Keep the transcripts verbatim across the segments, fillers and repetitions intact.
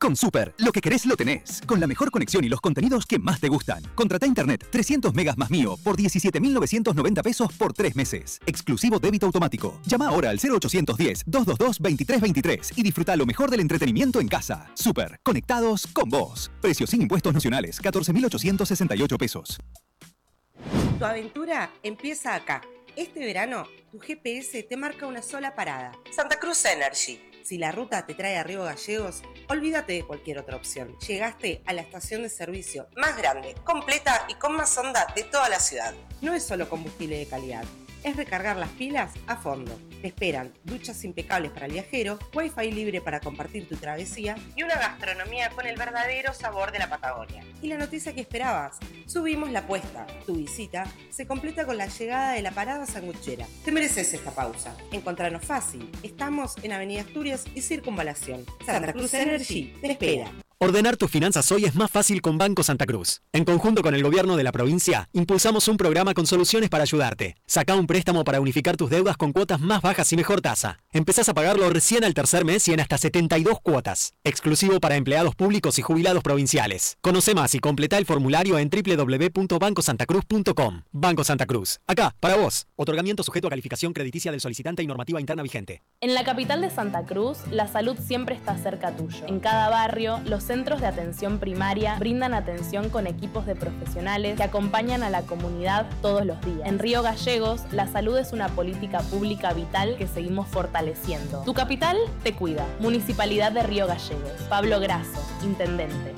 Con Super, lo que querés lo tenés. Con la mejor conexión y los contenidos que más te gustan. Contrata internet trescientos megas más mío por diecisiete mil novecientos noventa pesos por tres meses. Exclusivo débito automático. Llama ahora al cero ochocientos diez, doscientos veintidós, veintitrés veintitrés y disfruta lo mejor del entretenimiento en casa. Super, conectados con vos. Precio sin impuestos nacionales, catorce mil ochocientos sesenta y ocho pesos. Tu aventura empieza acá. Este verano, tu G P S te marca una sola parada. Santa Cruz Energy. Si la ruta te trae a Río Gallegos, olvídate de cualquier otra opción. Llegaste a la estación de servicio más grande, completa y con más onda de toda la ciudad. No es solo combustible de calidad, es recargar las pilas a fondo. Te esperan duchas impecables para el viajero, wifi libre para compartir tu travesía y una gastronomía con el verdadero sabor de la Patagonia. Y la noticia que esperabas, subimos la apuesta. Tu visita se completa con la llegada de la parada sanguchera. Te mereces esta pausa. Encontranos fácil. Estamos en Avenida Asturias y Circunvalación. Santa Cruz Energy te espera. Ordenar tus finanzas hoy es más fácil con Banco Santa Cruz. En conjunto con el gobierno de la provincia, impulsamos un programa con soluciones para ayudarte. Sacá un préstamo para unificar tus deudas con cuotas más bajas y mejor tasa. Empezás a pagarlo recién al tercer mes y en hasta setenta y dos cuotas. Exclusivo para empleados públicos y jubilados provinciales. Conoce más y completá el formulario en doble u doble u doble u punto banco santa cruz punto com. Banco Santa Cruz. Acá, para vos. Otorgamiento sujeto a calificación crediticia del solicitante y normativa interna vigente. En la capital de Santa Cruz, la salud siempre está cerca tuyo. En cada barrio, los centros de atención primaria brindan atención con equipos de profesionales que acompañan a la comunidad todos los días. En Río Gallegos, la salud es una política pública vital que seguimos fortaleciendo. Tu capital te cuida. Municipalidad de Río Gallegos. Pablo Grasso, Intendente.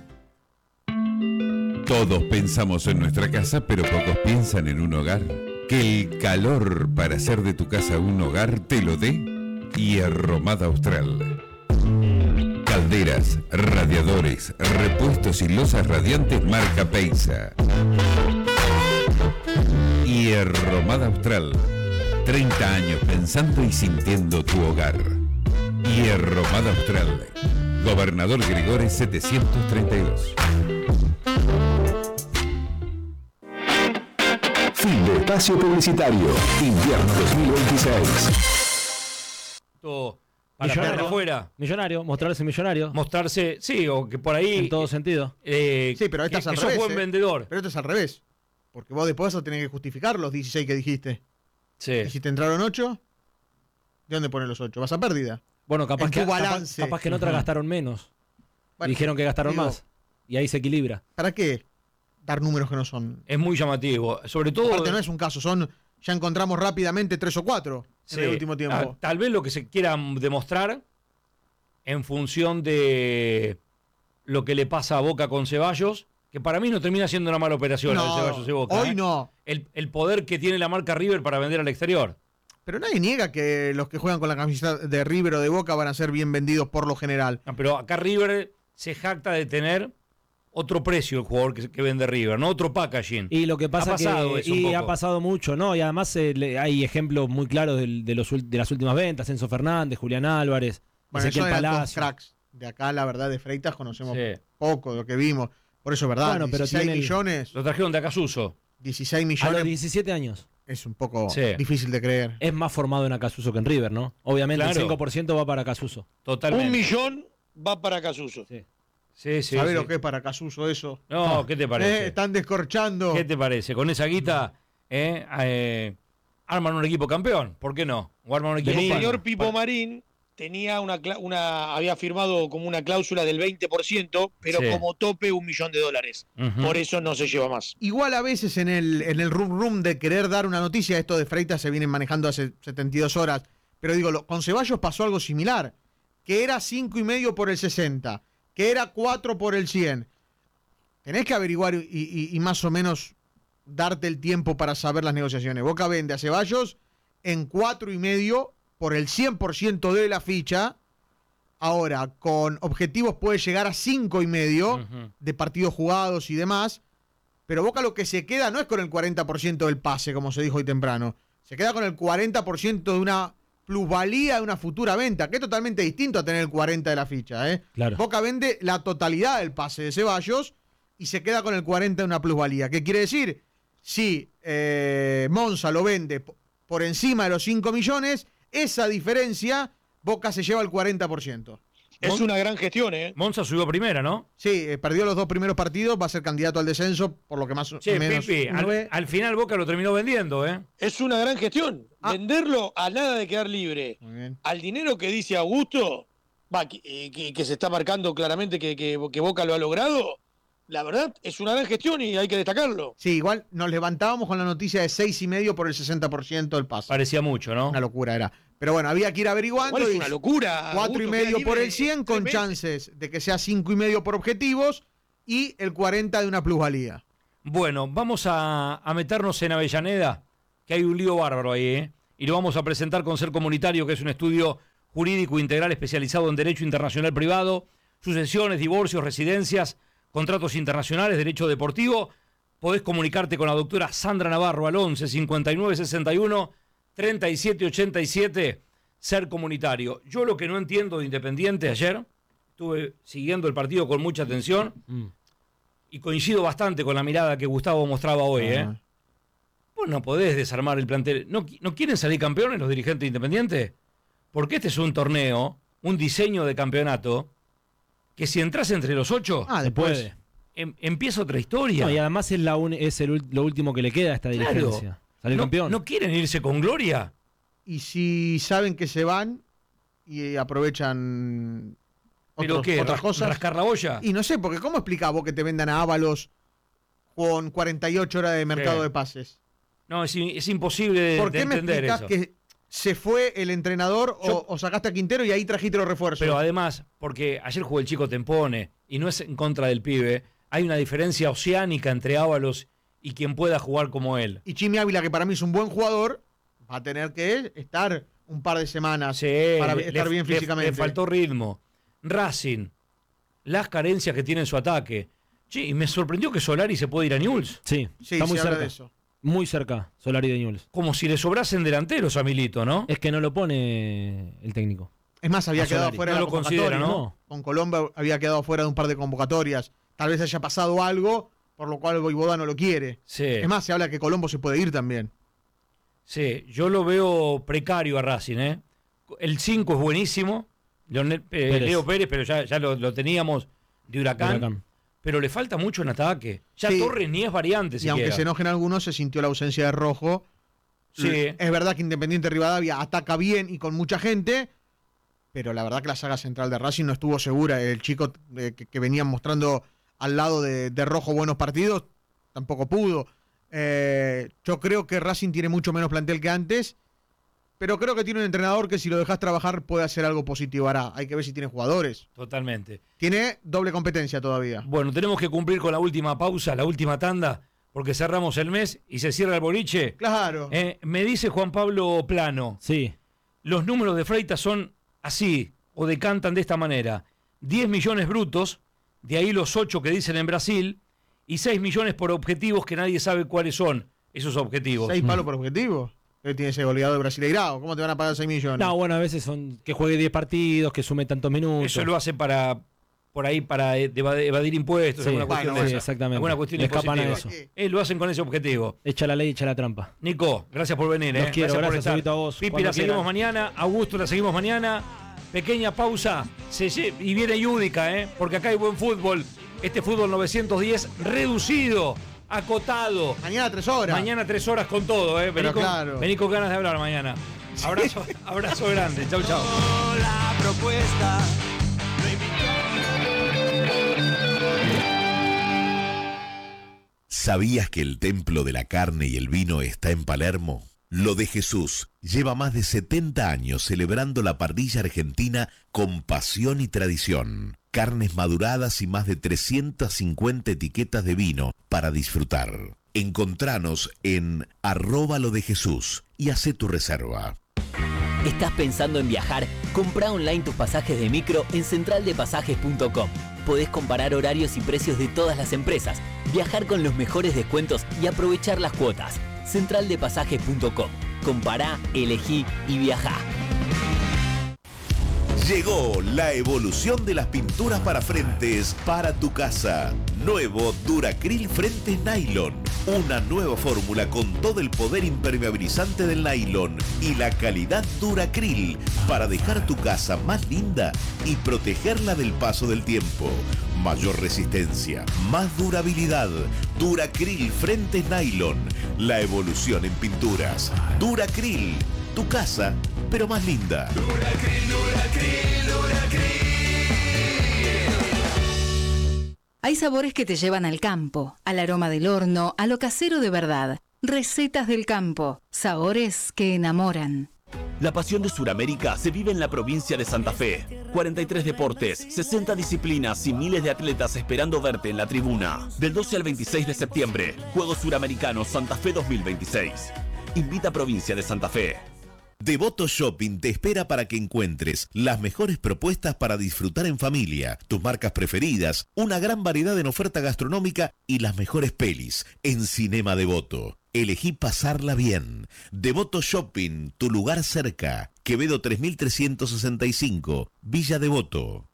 Todos pensamos en nuestra casa, pero pocos piensan en un hogar. Que el calor para hacer de tu casa un hogar te lo dé Hierromada Austral. Calderas, radiadores, repuestos y losas radiantes marca Peiza. Hierromada Austral. treinta años pensando y sintiendo tu hogar. Hierromada Austral. Gobernador Gregores setecientos treinta y dos. Fin de espacio publicitario. Invierno dos mil veintiséis. Todo. Para millonario, afuera. Millonario, mostrarse millonario. Mostrarse, sí, o que por ahí. En todo sentido. Eh, sí, pero esta que, es al que revés. Sos buen eh. vendedor. Pero esto es al revés. Porque vos después vas a tener que justificar los dieciséis que dijiste. Sí. Y si te entraron ocho, ¿de dónde pones los ocho? Vas a pérdida. Bueno, capaz, en que, tu balance. capaz, capaz que en otra gastaron menos. Bueno, dijeron que gastaron digo, más. Y ahí se equilibra. ¿Para qué dar números que no son? Es muy llamativo. Sobre todo. Aparte, no es un caso, son. Ya encontramos rápidamente tres o cuatro sí. en el último tiempo. Ah, tal vez lo que se quiera demostrar en función de lo que le pasa a Boca con Ceballos, que para mí no termina siendo una mala operación no, el Ceballos y Boca. Hoy ¿eh? no. El, el poder que tiene la marca River para vender al exterior. Pero nadie niega que los que juegan con la camiseta de River o de Boca van a ser bien vendidos por lo general. No, pero acá River se jacta de tener otro precio el jugador que, que vende River, ¿no? Otro packaging. Y lo que pasa ha pasado que eso un y poco. ha pasado mucho, ¿no? Y además eh, le, hay ejemplos muy claros de, de, los, de las últimas ventas, Enzo Fernández, Julián Álvarez, bueno, Ezequiel eran dos Palacio. cracks. De acá, la verdad, de Freitas conocemos sí. poco de lo que vimos. Por eso es verdad, bueno, pero dieciséis tienen... millones. Lo trajeron de Acasuso. dieciséis millones. A los diecisiete años. Es un poco sí. difícil de creer. Es más formado en Acasuso que en River, ¿no? Obviamente claro. el cinco por ciento va para Acasuso. Totalmente. Un millón va para Acasuso. Sí. Sí, sí, ¿Sabés sí. lo que es para Casuso eso? No, ¿qué te parece? Eh, están descorchando. ¿Qué te parece? Con esa guita, eh, eh, arman un equipo campeón. ¿Por qué no? O arman un equipo El para, señor Pipo para... Marín tenía una, una había firmado como una cláusula del veinte por ciento, pero Sí. como tope un millón de dólares. Uh-huh. Por eso no se lleva más. Igual a veces en el, en el room room de querer dar una noticia, esto de Freitas se vienen manejando hace setenta y dos horas. Pero digo, lo, con Ceballos pasó algo similar. Que era cinco y medio por el sesenta. Que era cuatro por el cien. Tenés que averiguar y, y, y más o menos darte el tiempo para saber las negociaciones. Boca vende a Ceballos en cuatro y medio por el cien por ciento de la ficha. Ahora, con objetivos puede llegar a cinco y medio uh-huh. de partidos jugados y demás. Pero Boca lo que se queda no es con el cuarenta por ciento del pase, como se dijo hoy temprano. Se queda con el cuarenta por ciento de una plusvalía de una futura venta, que es totalmente distinto a tener el cuarenta por ciento de la ficha. ¿eh? Claro. Boca vende la totalidad del pase de Ceballos y se queda con el cuarenta por ciento de una plusvalía. ¿Qué quiere decir? Si eh, Monza lo vende por encima de los cinco millones, esa diferencia Boca se lleva el cuarenta por ciento. Es Mon- una gran gestión, ¿eh? Monza subió primera, ¿no? Sí, eh, perdió los dos primeros partidos, va a ser candidato al descenso, por lo que más o Sí, menos. Pipi, uno al, ve. al final Boca lo terminó vendiendo, ¿eh? Es una gran gestión. Ah. Venderlo a nada de quedar libre. Muy bien. Al dinero que dice Augusto, va, que, eh, que- que se está marcando claramente que, que- que Boca lo ha logrado, la verdad es una gran gestión y hay que destacarlo. Sí, igual nos levantábamos con la noticia de seis y medio por el sesenta por ciento del pase. Parecía mucho, ¿no? Una locura era. Pero bueno, había que ir averiguando. Igual es y una locura. Cuatro y Augusto, medio queda por libre el cien, con tres meses. chances de que sea cinco y medio por objetivos y el cuarenta de una plusvalía. Bueno, vamos a, a meternos en Avellaneda, que hay un lío bárbaro ahí, ¿eh? Y lo vamos a presentar con Ser Comunitario, que es un estudio jurídico integral especializado en Derecho Internacional Privado, sucesiones, divorcios, residencias, contratos internacionales, derecho deportivo. Podés comunicarte con la doctora Sandra Navarro al once cincuenta y nueve sesenta y uno treinta y siete ochenta y siete, Ser Comunitario. Yo lo que no entiendo de Independiente ayer, estuve siguiendo el partido con mucha atención Mm. y coincido bastante con la mirada que Gustavo mostraba hoy, ¿eh? Ah. Vos no podés desarmar el plantel. ¿No, ¿No quieren salir campeones los dirigentes independientes? Porque este es un torneo, un diseño de campeonato, que si entras entre los ocho, Ah, Se después. puede. em- empieza otra historia. No, y además es, la un- es el, ul- lo último que le queda a esta Claro. dirigencia. Salir ¿No, campeón. ¿No quieren irse con gloria? Y si saben que se van y aprovechan ¿Pero otros- qué? otras ras- cosas. ¿Rascar la olla? Y no sé, porque ¿cómo explicás vos que te vendan a Ábalos con cuarenta y ocho horas de mercado Sí. de pases? No, es, i- es imposible de, ¿Por de qué me entender explicás eso. que se fue el entrenador o- Yo- o, sacaste a Quintero y ahí trajiste los refuerzos? Pero además, porque ayer jugó el chico Tempone y no es en contra del pibe, hay una diferencia oceánica entre Ábalos y quien pueda jugar como él. Y Chimi Ávila, que para mí es un buen jugador, va a tener que estar un par de semanas Sí, para le- estar le- bien le- físicamente. Le faltó ritmo. Racing, las carencias que tiene en su ataque. Che, y me sorprendió que Solari se puede ir a Newell's. Sí, Sí, está muy se habla cerca. de eso. Muy cerca, Solari de Newell's. Como si le sobrasen delanteros a Milito, ¿no? Es que no lo pone el técnico. Es más, había A quedado Solari. fuera No de la lo considera, convocatoria, ¿no? Con Colombo había quedado fuera de un par de convocatorias. Tal vez haya pasado algo, por lo cual Voivoda no lo quiere. Sí, Es más, se habla que Colombo se puede ir también. sí, yo lo veo precario a Racing, ¿eh? El cinco es buenísimo, Leonel- eh, Pérez. Leo Pérez, pero ya, ya lo, lo teníamos de huracán, Huracán. pero le falta mucho en ataque. Ya Sí. Torres ni es variante Y aunque siquiera. se enojen algunos, se sintió la ausencia de Rojo. Sí. Es verdad que Independiente Rivadavia ataca bien y con mucha gente, pero la verdad que la saga central de Racing no estuvo segura. El chico eh, que, que venían mostrando al lado de, de Rojo buenos partidos tampoco pudo. Eh, yo creo que Racing tiene mucho menos plantel que antes, pero creo que tiene un entrenador que si lo dejas trabajar puede hacer algo positivo. Ahora, hay que ver si tiene jugadores. Totalmente. Tiene doble competencia todavía. Bueno, tenemos que cumplir con la última pausa, la última tanda, porque cerramos el mes y se cierra el boliche. Claro. Eh, me dice Juan Pablo Plano, Sí. los números de Freitas son así, o decantan de esta manera. diez millones brutos, de ahí los ocho que dicen en Brasil, y seis millones por objetivos que nadie sabe cuáles son esos objetivos. ¿Seis palos por objetivo? Él tiene ese goleador de Brasileirao. ¿Cómo te van a pagar seis millones? No, bueno, a veces son que juegue diez partidos, que sume tantos minutos. Eso lo hace para, por ahí, para eh, eva- evadir impuestos, Sí, alguna cuestión bueno, de sí, esa. exactamente. Alguna cuestión Le escapan a impositiva. eso. Eh, lo hacen con ese objetivo. Echa la ley, echa la trampa. Nico, gracias por venir. Los eh. quiero, por gracias, estar. Huguito, a vos. Pipi, Cuando la seguimos quieran. mañana. Augusto, la seguimos mañana. Pequeña pausa. Se lle- y viene Yudica, ¿eh? Porque acá hay buen fútbol. Este fútbol novecientos diez reducido, acotado. Mañana tres horas. Mañana tres horas con todo, ¿eh? Vení, Pero con, claro. vení con ganas de hablar mañana. Abrazo, abrazo grande. Chau, chau. La propuesta. ¿Sabías que el templo de la carne y el vino está en Palermo? Lo de Jesús lleva más de setenta años celebrando la parrilla argentina con pasión y tradición. Carnes maduradas y más de trescientas cincuenta etiquetas de vino para disfrutar. Encontranos en arroba lo de Jesús y hacé tu reserva. ¿Estás pensando en viajar? Comprá online tus pasajes de micro en central de pasajes punto com. Podés comparar horarios y precios de todas las empresas, viajar con los mejores descuentos y aprovechar las cuotas. central de pasajes punto com. Compará, elegí y viajá. Llegó la evolución de las pinturas para frentes para tu casa. Nuevo Duracril Frentes Nylon. Una nueva fórmula con todo el poder impermeabilizante del nylon y la calidad Duracril para dejar tu casa más linda y protegerla del paso del tiempo. Mayor resistencia, más durabilidad. Duracril Frentes Nylon. La evolución en pinturas. Duracril. Tu casa, pero más linda. Duracril, Duracril, Duracril. Hay sabores que te llevan al campo, al aroma del horno, a lo casero de verdad. Recetas del campo, sabores que enamoran. La pasión de Sudamérica se vive en la provincia de Santa Fe. cuarenta y tres deportes, sesenta disciplinas y miles de atletas esperando verte en la tribuna. Del doce al veintiséis de septiembre, Juegos Suramericanos Santa Fe dos mil veintiséis. Invita a Provincia de Santa Fe. Devoto Shopping te espera para que encuentres las mejores propuestas para disfrutar en familia, tus marcas preferidas, una gran variedad en oferta gastronómica y las mejores pelis en Cinema Devoto. Elegí pasarla bien. Devoto Shopping, tu lugar cerca. Quevedo tres mil trescientos sesenta y cinco, Villa Devoto.